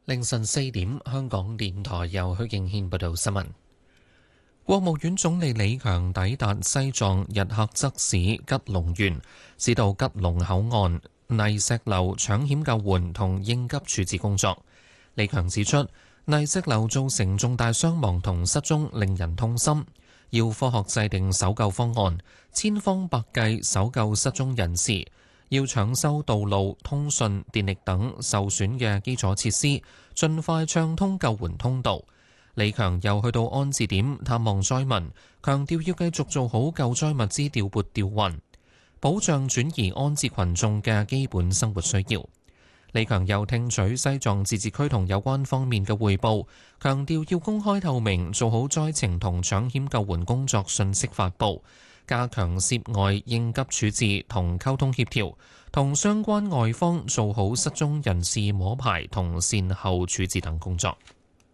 凌晨4點，香港電台由許敬軒報道新聞。國務院總理李強抵達西藏日喀則市吉隆縣，指導吉隆口岸泥石流搶險救援同應急處置工作。李強指出，泥石流造成重大傷亡同失蹤，令人痛心，要科學制定搜救方案，千方百計搜救失蹤人士。要搶修道路、通訊、電力等受損嘅基礎設施，盡快暢通救援通道。李強又去到安置點探望災民，強調要繼續做好救災物資調撥調運，保障轉移安置群眾嘅基本生活需要。李強又聽取西藏自治區同有關方面嘅彙報，強調要公開透明，做好災情同搶險救援工作信息發布，加強涉外應急處置同溝通協調，同相關外方做好失蹤人士摸排同善後處置等工作。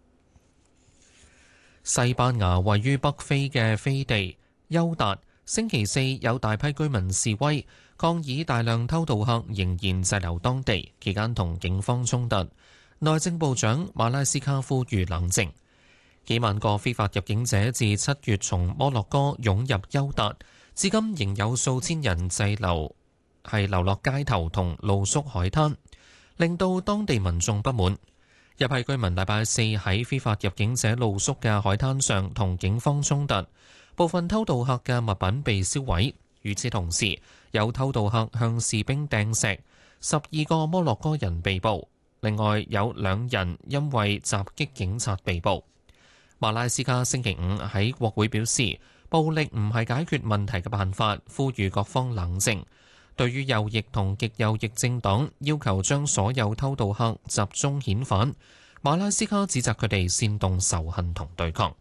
西班牙位於北非嘅飛地休達，星期四有大批居民示威，抗議大量偷渡客仍然滯留當地，期間同警方衝突。內政部長馬拉斯卡呼籲冷靜。幾萬個非法入境者自7月從摩洛哥湧入休達，至今仍有數千人滯留，流落街頭同露宿海灘，令到當地民眾不滿。一批居民禮拜四喺非法入境者露宿嘅海灘上同警方衝突，部分偷渡客嘅物品被燒毀。與此同時，有偷渡客向士兵掟石，12個摩洛哥人被捕，另外有2人因為襲擊警察被捕。馬拉斯卡星期五喺國會表示，暴力唔係解決問題嘅辦法，呼籲各方冷靜。對於右翼同極右翼政黨要求將所有偷渡客集中遣返，馬拉斯卡指責佢哋煽動仇恨同對抗。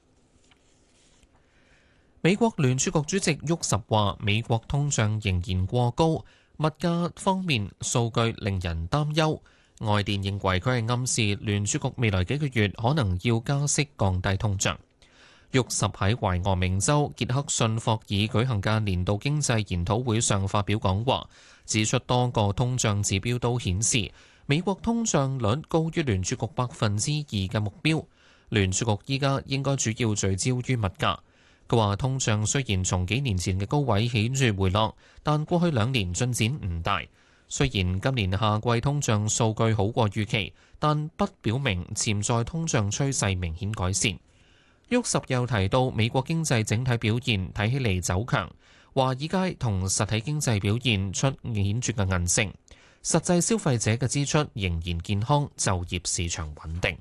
美國聯儲局主席沃什話，美國通脹仍然過高，物價方面數據令人擔憂。外電認為佢係暗示聯儲局未來幾個月可能要加息降低通脹。沃什喺懷俄明州傑克遜霍爾舉行嘅年度經濟研討會上發表講話，指出多個通脹指標都顯示美國通脹率高於聯儲局2%嘅目標。聯儲局依家應該主要聚焦於物價。佢話通脹雖然從幾年前嘅高位顯著回落，但過去2年進展唔大。雖然今年夏季通脹數據好過預期，但不表明潛在通脹趨勢明顯改善。沃什又提到美國經濟整體表現睇起嚟走強，華爾街同實體經濟表現出顯著嘅韌性，實際消費者嘅支出仍然健康，就業市場穩定。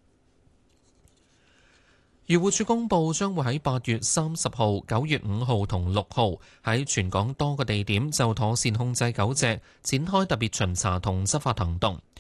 漁護署公布將會喺8月30號、9月5號同6號喺全港多個地點就妥善控制狗隻展開特別巡查同執法行動。